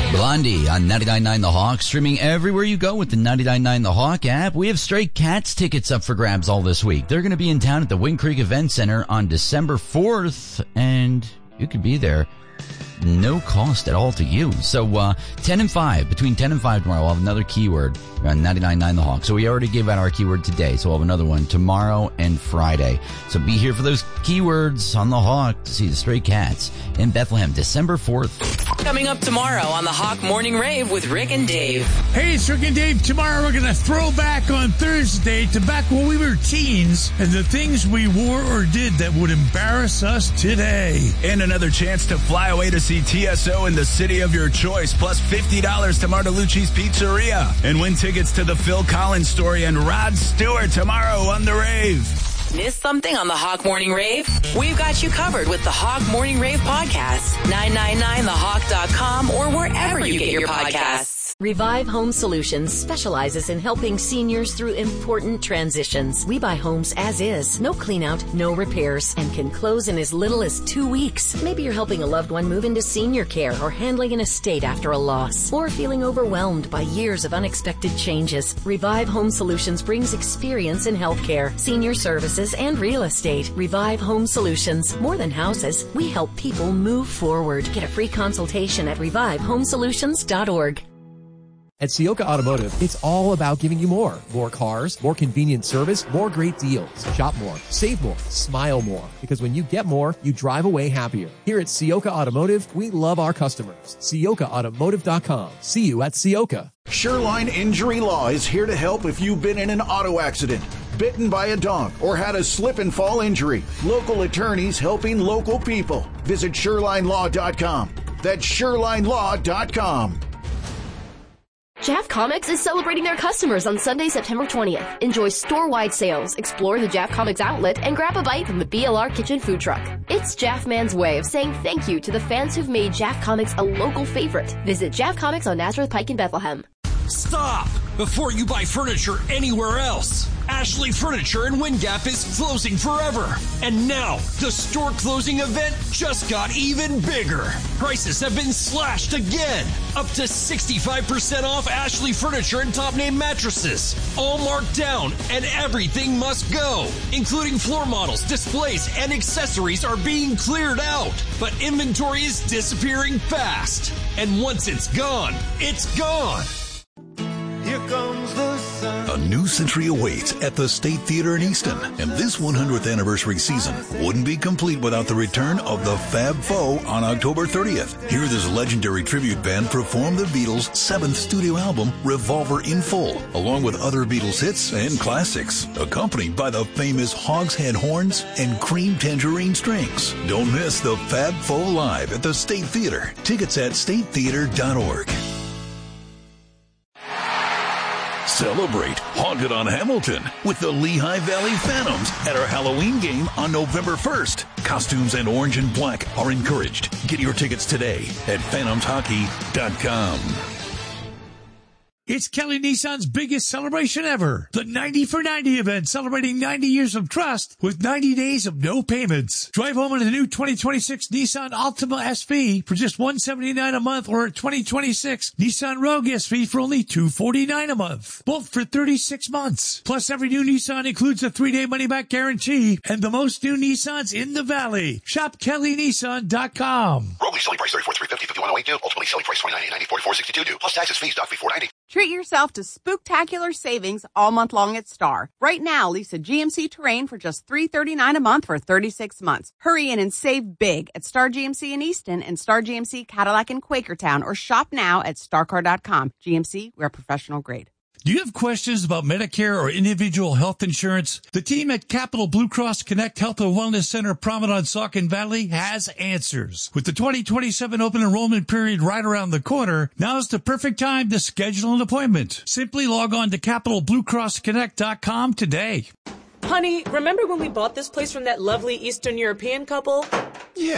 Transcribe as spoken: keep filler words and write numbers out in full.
Blondie on ninety-nine point nine The Hawk, streaming everywhere you go with the ninety-nine point nine The Hawk app. We have Stray Cats tickets up for grabs all this week. They're going to be in town at the Wind Creek Event Center on December fourth, and you could be there. No cost at all to you. So, uh, ten and five, between ten and five tomorrow, we'll have another keyword on ninety-nine point nine The Hawk. So we already gave out our keyword today, so we'll have another one tomorrow and Friday. So be here for those keywords on The Hawk to see the Stray Cats in Bethlehem, December fourth. Coming up tomorrow on The Hawk Morning Rave with Rick and Dave. Hey, it's Rick and Dave. Tomorrow we're going to throw back on Thursday to back when we were teens and the things we wore or did that would embarrass us today. And another chance to fly away to see T S O in the city of your choice, plus fifty dollars to Martelluzzi's Pizzeria. And win tickets to the Phil Collins Story and Rod Stewart tomorrow on The Rave. Miss something on the Hawk Morning Rave? We've got you covered with the Hawk Morning Rave podcast. nine nine nine the hawk dot com or wherever you get your podcasts. Revive Home Solutions specializes in helping seniors through important transitions. We buy homes as is, no clean out, no repairs, and can close in as little as two weeks. Maybe you're helping a loved one move into senior care or handling an estate after a loss, or feeling overwhelmed by years of unexpected changes. Revive Home Solutions brings experience in healthcare, senior services, and real estate. Revive Home Solutions. More than houses, we help people move forward. Get a free consultation at revive home solutions dot org. At Ciocca Automotive, it's all about giving you more. More cars, more convenient service, more great deals. Shop more, save more, smile more. Because when you get more, you drive away happier. Here at Ciocca Automotive, we love our customers. Ciocca Automotive dot com. See you at Ciocca. Shoreline Injury Law is here to help if you've been in an auto accident, bitten by a dog, or had a slip and fall injury. Local attorneys helping local people. Visit shoreline law dot com. That's shoreline law dot com. J A F Comics is celebrating their customers on Sunday, September twentieth. Enjoy store-wide sales, explore the J A F Comics outlet, and grab a bite from the B L R Kitchen food truck. It's J A F Man's way of saying thank you to the fans who've made J A F Comics a local favorite. Visit J A F Comics on Nazareth Pike in Bethlehem. Stop before you buy furniture anywhere else. Ashley Furniture in Wind Gap is closing forever. And now, the store closing event just got even bigger. Prices have been slashed again. Up to sixty-five percent off Ashley Furniture and top name mattresses. All marked down and everything must go. Including floor models, displays, and accessories are being cleared out. But inventory is disappearing fast. And once it's gone, it's gone. Here comes the sun. A new century awaits at the State Theater in Easton, and this one hundredth anniversary season wouldn't be complete without the return of the Fab Four on October thirtieth. Hear this legendary tribute band perform the Beatles' seventh studio album, Revolver in Full, along with other Beatles hits and classics, accompanied by the famous Hogshead horns and cream tangerine strings. Don't miss the Fab Four live at the State Theater. Tickets at state theater dot org. Celebrate Haunted on Hamilton with the Lehigh Valley Phantoms at our Halloween game on November first. Costumes and orange and black are encouraged. Get your tickets today at phantoms hockey dot com. It's Kelly Nissan's biggest celebration ever. The ninety for ninety event celebrating ninety years of trust with ninety days of no payments. Drive home in a new twenty twenty-six Nissan Altima S V for just one hundred seventy-nine dollars a month, or a twenty twenty-six Nissan Rogue S V for only two hundred forty-nine dollars a month. Both for thirty-six months. Plus, every new Nissan includes a three-day money-back guarantee and the most new Nissans in the Valley. Shop Kelly Nissan dot com. Rogue lease selling price thirty-four thousand three hundred fifty dollars, fifty-one thousand eighty-two dollars. Ultimately selling price twenty-nine thousand eight hundred ninety-four dollars, forty-four sixty-two due. Plus taxes, fees, doc fee four hundred ninety dollars. Treat yourself to spooktacular savings all month long at Star. Right now, lease a G M C Terrain for just three hundred thirty-nine dollars a month for thirty-six months. Hurry in and save big at Star G M C in Easton and Star G M C Cadillac in Quakertown, or shop now at star car dot com. G M C, we're professional grade. Do you have questions about Medicare or individual health insurance? The team at Capital Blue Cross Connect Health and Wellness Center, Promenade, Saucon Valley has answers. With the twenty twenty-seven open enrollment period right around the corner, now's the perfect time to schedule an appointment. Simply log on to capital blue cross connect dot com today. Honey, remember when we bought this place from that lovely Eastern European couple? Yeah,